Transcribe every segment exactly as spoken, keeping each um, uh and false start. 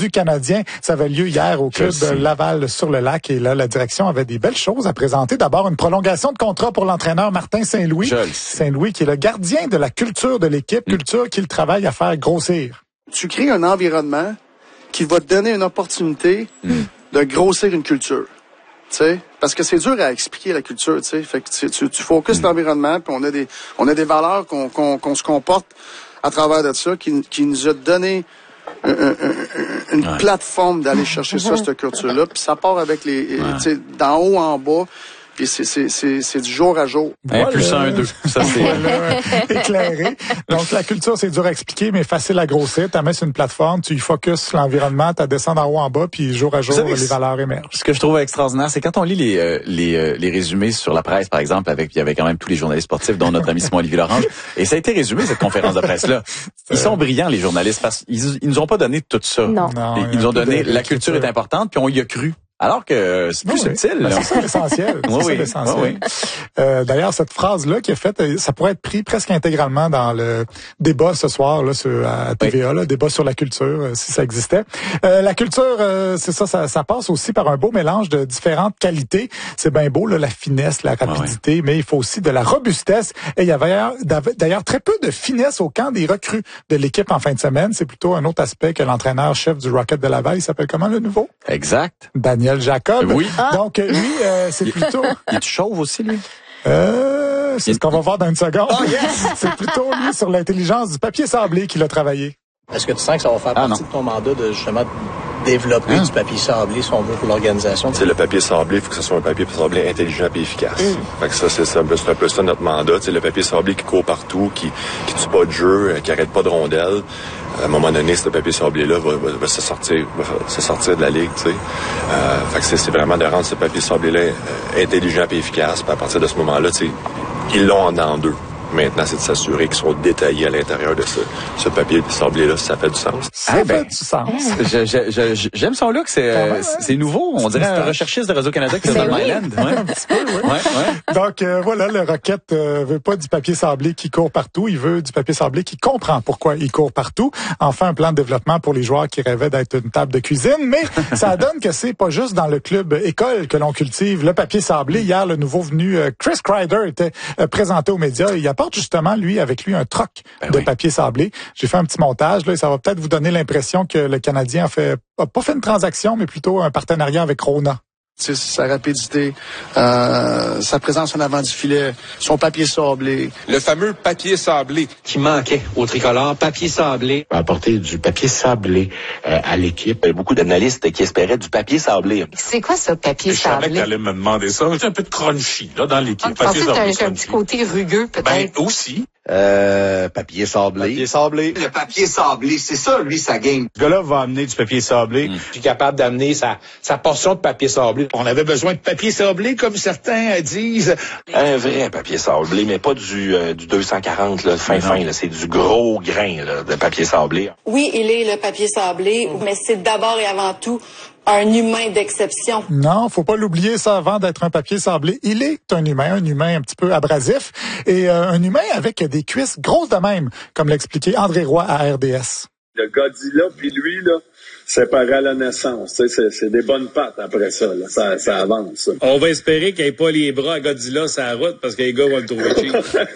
du Canadien. Ça avait lieu hier au club de Laval-sur-le-Lac et là, la direction avait des belles choses à présenter. D'abord, une prolongation de contrat pour l'entraîneur Martin Saint-Louis. Saint-Louis qui est le gardien de la culture de l'équipe, mm. culture qu'il travaille à faire grossir. Tu crées un environnement qui va te donner une opportunité mm. de grossir une culture. T'sais, parce que c'est dur à expliquer la culture, tu sais. Fait que tu, tu, tu focuses mm. l'environnement, puis on a des on a des valeurs qu'on qu'on, qu'on se comporte à travers de ça, qui, qui nous a donné un, un, un, une ouais. plateforme d'aller chercher ça, cette culture-là. Puis ça part avec les, ouais. tu sais, d'en haut en bas. Puis c'est, c'est, c'est, c'est du jour à jour. Un plus un, deux. Ça, c'est voilà, éclairé. Donc, la culture, c'est dur à expliquer, mais facile à grossir. Tu mets sur une plateforme, tu y focuses l'environnement, tu descends d'en haut en bas, puis jour à jour, savez, les valeurs émergent. Ce que je trouve extraordinaire, c'est quand on lit les, euh, les, euh, les résumés sur la presse, par exemple, avec, il y avait quand même tous les journalistes sportifs, dont notre ami Simon-Olivier Lorange. Et ça a été résumé, cette conférence de presse-là. Ils sont brillants, les journalistes, parce qu'ils ils nous ont pas donné tout ça. Non. non ils nous ont donné, la culture est importante, puis on y a cru. Alors que c'est plus oui, subtil. Ben, c'est ça l'essentiel. C'est oui, ça l'essentiel. Oui, oui. Euh, d'ailleurs, cette phrase-là qui est faite, ça pourrait être pris presque intégralement dans le débat ce soir là, sur, à T V A, oui. là, débat sur la culture, euh, si ça existait. Euh, la culture, euh, c'est ça, ça, ça passe aussi par un beau mélange de différentes qualités. C'est bien beau, là, la finesse, la rapidité, ah, oui. mais il faut aussi de la robustesse. Et il y avait d'ailleurs très peu de finesse au camp des recrues de l'équipe en fin de semaine. C'est plutôt un autre aspect que l'entraîneur-chef du Rocket de Laval. Il s'appelle comment, le nouveau? Exact. Daniel Jacob. Oui. Ah. Donc, lui, euh, c'est plutôt... Il est chauve aussi, lui? Euh, c'est ce qu'on va voir dans une seconde. Oh, yes! C'est plutôt, lui, sur l'intelligence du papier sablé qu'il a travaillé. Est-ce que tu sens que ça va faire ah, partie non. de ton mandat de, justement, développer hein? du papier sablé, si on veut, pour l'organisation? C'est le papier sablé, il faut que ce soit un papier sablé intelligent et efficace. Mm. Fait que ça, c'est, c'est, un peu, c'est un peu ça notre mandat. C'est le papier sablé qui court partout, qui qui tue pas de jeu, qui arrête pas de rondelles. À un moment donné, ce papier sablé-là va, va, va se sortir, va se sortir de la ligue, tu sais. Euh, fait que c'est, c'est vraiment de rendre ce papier sablé-là euh, intelligent et efficace. Puis à partir de ce moment-là, tu sais, ils l'ont en dans deux. Maintenant, c'est de s'assurer qu'ils sont détaillés à l'intérieur de ce, ce papier sablé-là, si ça fait du sens. Ça ah, ben, fait du sens. Je, je, je, j'aime son look, c'est, euh, c'est nouveau. On dirait un recherchiste de Radio-Canada qui est dans oui. l'Island. Ouais. Un petit peu, oui. Ouais, ouais. Donc, euh, voilà, le Rocket euh, veut pas du papier sablé qui court partout. Il veut du papier sablé qui comprend pourquoi il court partout. Enfin, un plan de développement pour les joueurs qui rêvaient d'être une table de cuisine. Mais ça donne que c'est pas juste dans le club école que l'on cultive le papier sablé. Hier, le nouveau venu euh, Chris Kreider était euh, présenté aux médias. Il apporte justement, lui, avec lui, un troc ben de oui. papier sablé. J'ai fait un petit montage, là, et ça va peut-être vous donner l'impression que le Canadien a fait, a pas fait une transaction, mais plutôt un partenariat avec Rona. C'est sa rapidité, euh, sa présence en avant du filet, son papier sablé. Le fameux papier sablé qui manquait au tricolore, papier sablé. Apporter du papier sablé euh, à l'équipe. Il y a beaucoup d'analystes qui espéraient du papier sablé. C'est quoi ça, papier je sablé? Je savais que t'allais me demander ça. C'est un peu de crunchy là dans l'équipe. Je pensais que t'as un petit côté rugueux, peut-être. Ben, aussi. Euh, papier sablé. Papier sablé. Le papier sablé, c'est ça, lui, sa game. Ce gars-là va amener du papier sablé. Mm. Je suis capable d'amener sa, sa portion de papier sablé. On avait besoin de papier sablé, comme certains disent. Un vrai papier sablé, mais pas du, euh, du deux cent quarante, là, fin, fin, là. C'est du gros grain, là, de papier sablé. Oui, il est le papier sablé, mm. mais c'est d'abord et avant tout un humain d'exception. Non, faut pas l'oublier ça avant d'être un papier sablé. Il est un humain, un humain un petit peu abrasif et euh, un humain avec des cuisses grosses de même, comme l'expliquait André Roy à R D S. Le Godzilla puis lui là, c'est pareil à la naissance, tu sais, c'est, c'est des bonnes pattes après ça, là. ça, ça avance. Ça. On va espérer qu'il n'y ait pas les bras à Godzilla sur la route parce que les gars vont le trouver cheap.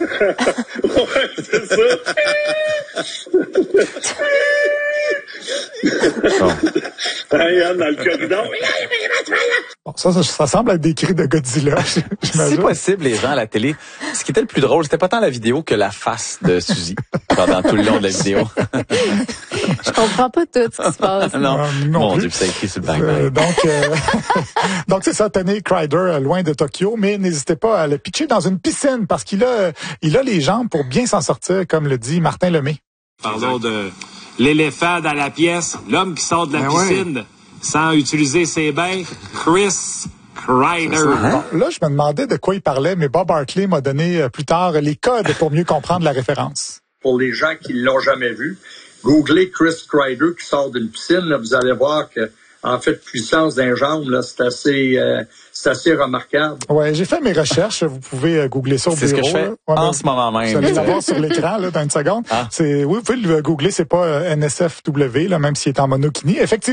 Ouais, c'est ça. Hey, Anne, dans le corridor. Bon, ça, ça, ça semble être des cris de Godzilla. C'est possible, les gens à la télé. Ce qui était le plus drôle, c'était pas tant la vidéo que la face de Suzy pendant tout le long de la vidéo. Je comprends pas tout ce qui se passe. Non, euh, non mon plus. Dieu, ça écrit sur le background. Euh, donc, euh, donc c'est ça, tenez Kreider loin de Tokyo, mais n'hésitez pas à le pitcher dans une piscine parce qu'il a, il a les jambes pour bien s'en sortir, comme le dit Martin Lemay. Parlons de l'éléphant dans la pièce, l'homme qui sort de la ben piscine ouais. sans utiliser ses bains, Chris Kreider. Bon, là, je me demandais de quoi il parlait, mais Bob Hartley m'a donné plus tard les codes pour mieux comprendre la référence. Pour les gens qui l'ont jamais vu, googlez Chris Kreider qui sort d'une piscine, là, vous allez voir que en fait, puissance d'un jambe, là, c'est assez, euh, c'est assez remarquable. Ouais, j'ai fait mes recherches. Vous pouvez euh, googler ça au c'est bureau. C'est ce que je fais ouais, en ce moment même. Vous allez l'avoir sur l'écran là, dans une seconde. Ah. C'est, oui, vous pouvez le googler. C'est pas euh, N S F W, là, même s'il est en monokini. Effectivement.